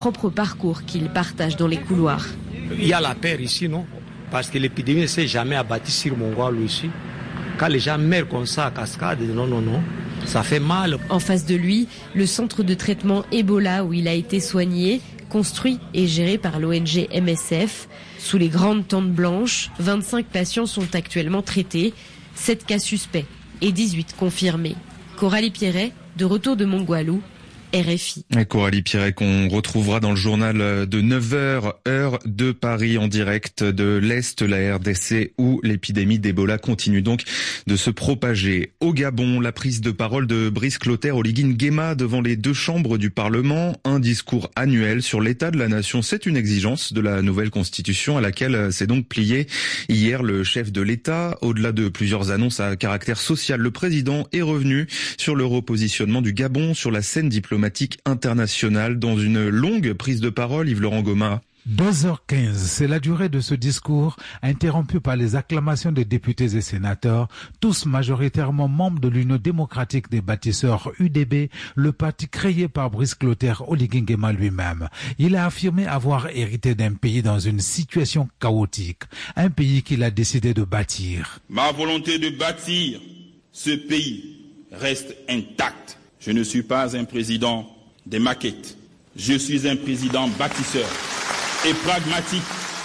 Propre parcours qu'il partage dans les couloirs. Il y a la peur ici, non? Parce que l'épidémie ne s'est jamais abattue sur Mongolo ici. Quand les gens meurent comme ça à cascade, non, ça fait mal. En face de lui, le centre de traitement Ebola où il a été soigné, construit et géré par l'ONG MSF. Sous les grandes tentes blanches, 25 patients sont actuellement traités, 7 cas suspects et 18 confirmés. Coralie Pierret, de retour de Mongolo, RFI. Et Coralie Pierret qu'on retrouvera dans le journal de 9h, heure de Paris, en direct de l'Est, la RDC, où l'épidémie d'Ebola continue donc de se propager. Au Gabon, la prise de parole de Brice Clotaire Oligui Nguema devant les deux chambres du Parlement, un discours annuel sur l'état de la nation. C'est une exigence de la nouvelle constitution à laquelle s'est donc plié hier le chef de l'État. Au-delà de plusieurs annonces à caractère social, le président est revenu sur le repositionnement du Gabon sur la scène diplomatique internationale dans une longue prise de parole. Yves-Laurent Goma. 2h15, c'est la durée de ce discours, interrompu par les acclamations des députés et sénateurs, tous majoritairement membres de l'Union démocratique des bâtisseurs UDB, le parti créé par Brice Clotaire Oligui Nguema lui-même. Il a affirmé avoir hérité d'un pays dans une situation chaotique, un pays qu'il a décidé de bâtir. Ma volonté de bâtir ce pays reste intacte. Je ne suis pas un président des maquettes. Je suis un président bâtisseur et pragmatique.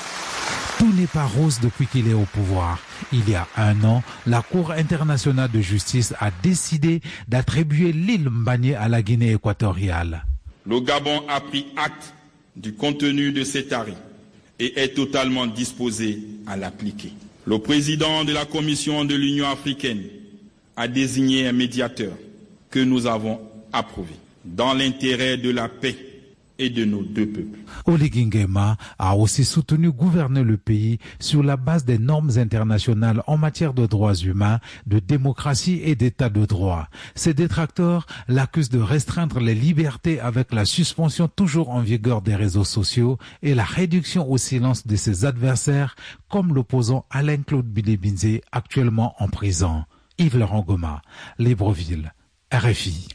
Tout n'est pas rose depuis qu'il est au pouvoir. Il y a un an, la Cour internationale de justice a décidé d'attribuer l'île Mbagné à la Guinée équatoriale. Le Gabon a pris acte du contenu de cet arrêt et est totalement disposé à l'appliquer. Le président de la Commission de l'Union africaine a désigné un médiateur que nous avons approuvé dans l'intérêt de la paix et de nos deux peuples. Oligui Nguema a aussi soutenu gouverner le pays sur la base des normes internationales en matière de droits humains, de démocratie et d'état de droit. Ses détracteurs l'accusent de restreindre les libertés avec la suspension toujours en vigueur des réseaux sociaux et la réduction au silence de ses adversaires, comme l'opposant Alain-Claude Bilebinze, actuellement en prison. Yves-Laurent Goma, Libreville. RFI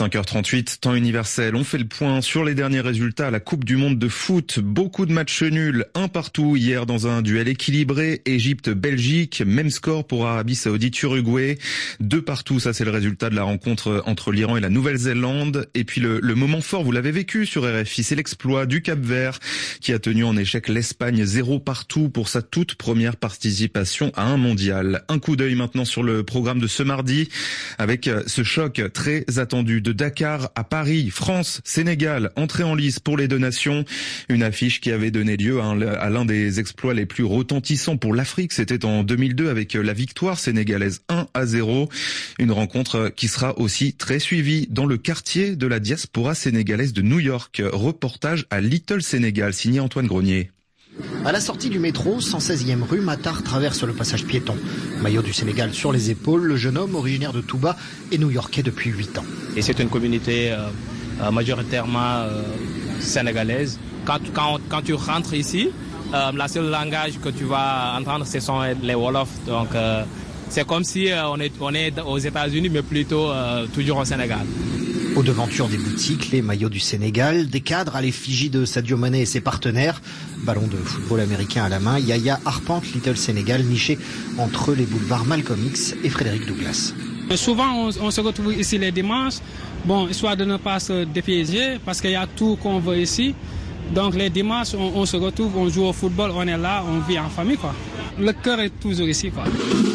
5h38, temps universel. On fait le point sur les derniers résultats à la Coupe du Monde de foot. Beaucoup de matchs nuls, un partout hier dans un duel équilibré. Égypte-Belgique, même score pour Arabie Saoudite-Uruguay. 2 partout, ça c'est le résultat de la rencontre entre l'Iran et la Nouvelle-Zélande. Et puis le moment fort, vous l'avez vécu sur RFI, c'est l'exploit du Cap-Vert qui a tenu en échec l'Espagne 0 partout pour sa toute première participation à un mondial. Un coup d'œil maintenant sur le programme de ce mardi avec ce choc très attendu de Dakar à Paris, France-Sénégal, entrée en lice pour les deux nations. Une affiche qui avait donné lieu à l'un des exploits les plus retentissants pour l'Afrique. C'était en 2002 avec la victoire sénégalaise 1-0. Une rencontre qui sera aussi très suivie dans le quartier de la diaspora sénégalaise de New York. Reportage à Little Sénégal, signé Antoine Grenier. À la sortie du métro, 116e rue, Matar traverse le passage piéton. Maillot du Sénégal sur les épaules, le jeune homme originaire de Touba est new-yorkais depuis 8 ans. Et c'est une communauté majoritairement sénégalaise. Quand tu rentres ici, la seule langage que tu vas entendre, ce sont les Wolof. Donc c'est comme si on est aux États-Unis, mais plutôt toujours au Sénégal. Aux devantures des boutiques, les maillots du Sénégal, des cadres à l'effigie de Sadio Mané et ses partenaires. Ballon de football américain à la main, Yaya arpente Little Sénégal, niché entre les boulevards Malcolm X et Frédéric Douglass. Souvent, on se retrouve ici les dimanches, histoire de ne pas se dépiéger, parce qu'il y a tout qu'on veut ici. Donc les dimanches, on se retrouve, on joue au football, on est là, on vit en famille, quoi. Le cœur est toujours ici, quoi.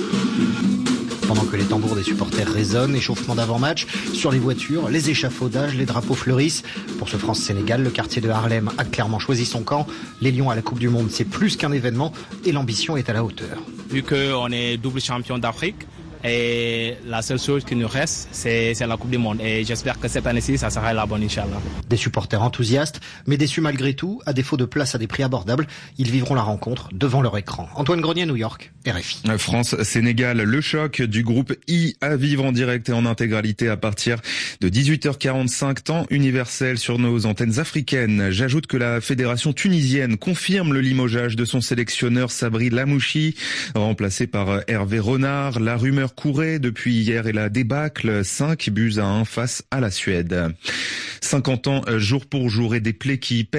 Pendant que les tambours des supporters résonnent, échauffement d'avant-match, sur les voitures, les échafaudages, les drapeaux fleurissent. Pour ce France-Sénégal, le quartier de Harlem a clairement choisi son camp. Les Lions à la Coupe du Monde, c'est plus qu'un événement et l'ambition est à la hauteur. Vu qu'on est double champion d'Afrique, et la seule chose qui nous reste, c'est la Coupe du Monde. Et j'espère que cette année-ci, ça sera la bonne, Inch'Allah. Des supporters enthousiastes, mais déçus malgré tout. À défaut de place à des prix abordables, ils vivront la rencontre devant leur écran. Antoine Grenier, New York, RFI. France-Sénégal, le choc du groupe I à vivre en direct et en intégralité à partir de 18h45, temps universel sur nos antennes africaines. J'ajoute que la fédération tunisienne confirme le limogeage de son sélectionneur Sabri Lamouchi, remplacé par Hervé Renard. La rumeur courait depuis hier et la débâcle, 5-1 face à la Suède. 50 ans jour pour jour et des plaies qui